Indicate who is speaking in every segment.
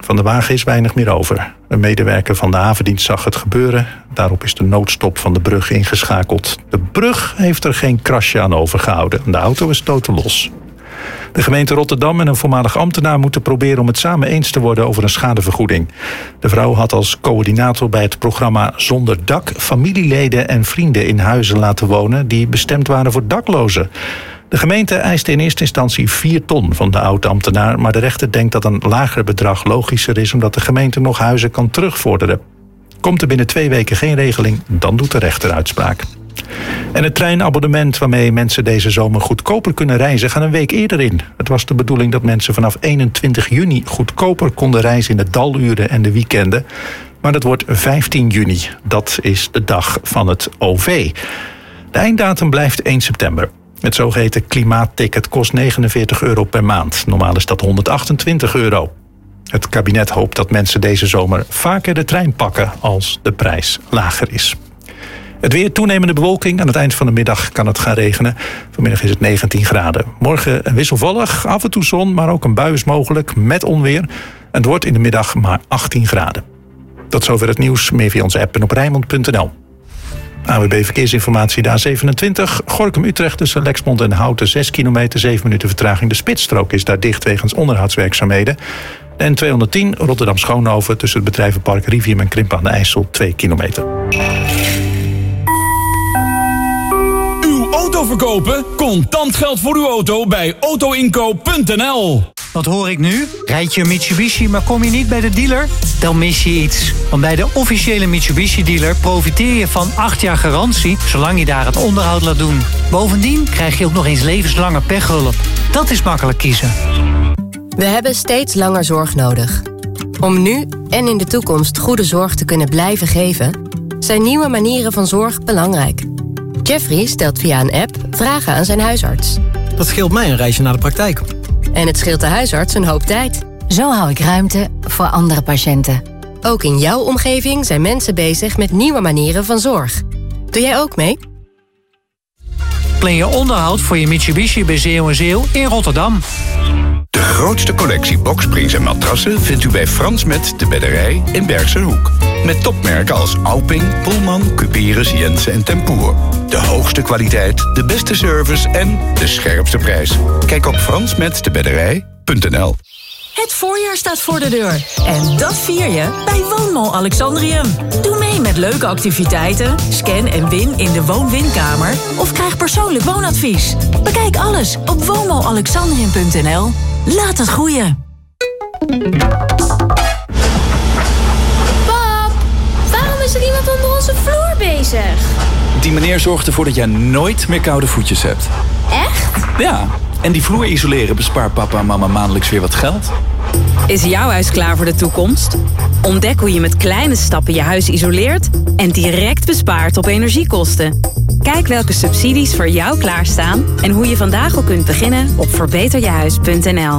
Speaker 1: Van de wagen is weinig meer over. Een medewerker van de havendienst zag het gebeuren. Daarop is de noodstop van de brug ingeschakeld. De brug heeft er geen krasje aan overgehouden. De auto is totaal-los. De gemeente Rotterdam en een voormalig ambtenaar moeten proberen om het samen eens te worden over een schadevergoeding. De vrouw had als coördinator bij het programma Zonder Dak familieleden en vrienden in huizen laten wonen die bestemd waren voor daklozen. De gemeente eiste in eerste instantie 4 ton van de oud-ambtenaar, maar de rechter denkt dat een lager bedrag logischer is omdat de gemeente nog huizen kan terugvorderen. Komt er binnen 2 weken geen regeling, dan doet de rechter uitspraak. En het treinabonnement waarmee mensen deze zomer goedkoper kunnen reizen gaat een week eerder in. Het was de bedoeling dat mensen vanaf 21 juni goedkoper konden reizen in de daluren en de weekenden. Maar dat wordt 15 juni. Dat is de dag van het OV. De einddatum blijft 1 september. Het zogeheten klimaatticket kost €49 per maand. Normaal is dat €128. Het kabinet hoopt dat mensen deze zomer vaker de trein pakken als de prijs lager is. Het weer, toenemende bewolking. Aan het eind van de middag kan het gaan regenen. Vanmiddag is het 19 graden. Morgen wisselvallig, af en toe zon, maar ook een bui is mogelijk met onweer. En het wordt in de middag maar 18 graden. Tot zover het nieuws. Meer via onze app en op Rijnmond.nl. ANWB Verkeersinformatie, de A27. Gorinchem-Utrecht tussen Lexmond en Houten 6 kilometer, 7 minuten vertraging. De spitsstrook is daar dicht wegens onderhoudswerkzaamheden. De N210 Rotterdam-Schoonhoven tussen het bedrijvenpark Rivium en Krimpen aan de IJssel 2 kilometer.
Speaker 2: Auto verkopen? Contant geld voor uw auto bij autoinkoop.nl.
Speaker 3: Wat hoor ik nu? Rijd je een Mitsubishi, maar kom je niet bij de dealer? Dan mis je iets. Want bij de officiële Mitsubishi-dealer profiteer je van 8 jaar garantie, zolang je daar het onderhoud laat doen. Bovendien krijg je ook nog eens levenslange pechhulp. Dat is makkelijk kiezen.
Speaker 4: We hebben steeds langer zorg nodig. Om nu en in de toekomst goede zorg te kunnen blijven geven, zijn nieuwe manieren van zorg belangrijk. Jeffrey stelt via een app vragen aan zijn huisarts.
Speaker 5: Dat scheelt mij een reisje naar de praktijk.
Speaker 4: En het scheelt de huisarts een hoop tijd.
Speaker 6: Zo hou ik ruimte voor andere patiënten.
Speaker 4: Ook in jouw omgeving zijn mensen bezig met nieuwe manieren van zorg. Doe jij ook mee?
Speaker 3: Plan je onderhoud voor je Mitsubishi bij Zeeuw & Zeeuw in Rotterdam.
Speaker 7: De grootste collectie boksprings en matrassen vindt u bij Frans Met de Bedderij in Bergsenhoek. Met topmerken als Auping, Pullman, Cuperus, Jensen en Tempoer. De hoogste kwaliteit, de beste service en de scherpste prijs. Kijk op fransmetdebedderij.nl.
Speaker 8: Het voorjaar staat voor de deur. En dat vier je bij Woonmall Alexandrium. Doe mee met leuke activiteiten, scan en win in de woon-winkamer of krijg persoonlijk woonadvies. Bekijk alles op woonmallalexandrium.nl. Laat het groeien.
Speaker 9: Pap, waarom is er iemand onder onze vloer bezig?
Speaker 10: Die meneer zorgt ervoor dat jij nooit meer koude voetjes hebt.
Speaker 9: Echt?
Speaker 10: Ja, en die vloer isoleren bespaart papa en mama maandelijks weer wat geld.
Speaker 11: Is jouw huis klaar voor de toekomst? Ontdek hoe je met kleine stappen je huis isoleert en direct bespaart op energiekosten. Kijk welke subsidies voor jou klaarstaan en hoe je vandaag al kunt beginnen op verbeterjehuis.nl.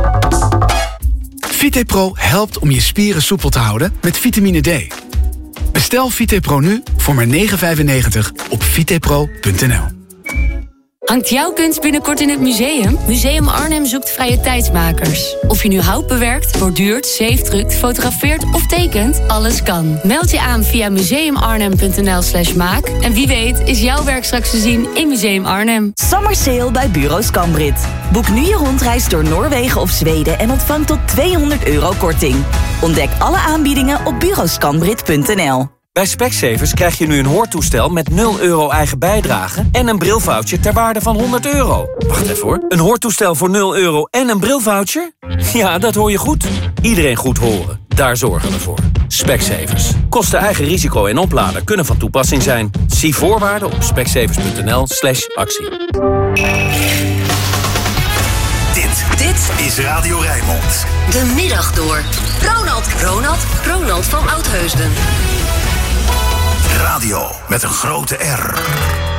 Speaker 12: VitePro helpt om je spieren soepel te houden met vitamine D. Bestel VitePro nu voor maar €9,95 op vitepro.nl.
Speaker 6: Hangt jouw kunst binnenkort in het museum? Museum Arnhem zoekt vrije tijdsmakers. Of je nu hout bewerkt, borduurt, zeefdrukt, fotografeert of tekent, alles kan. Meld je aan via museumarnhem.nl/maak. En wie weet is jouw werk straks te zien in Museum Arnhem.
Speaker 13: Summer sale bij Bureau Scambrit. Boek nu je rondreis door Noorwegen of Zweden en ontvang tot €200 korting. Ontdek alle aanbiedingen op bureauscambrit.nl.
Speaker 14: Bij Specsavers krijg je nu een hoortoestel met €0 eigen bijdrage en een brilvoucher ter waarde van €100. Wacht even hoor, een hoortoestel voor €0 en een brilvoucher? Ja, dat hoor je goed. Iedereen goed horen, daar zorgen we voor. Specsavers. Kosten eigen risico en oplader kunnen van toepassing zijn. Zie voorwaarden op specsavers.nl/actie.
Speaker 15: Dit is Radio Rijnmond.
Speaker 4: De middag door. Ronald van Oudheusden.
Speaker 15: Radio met een grote R.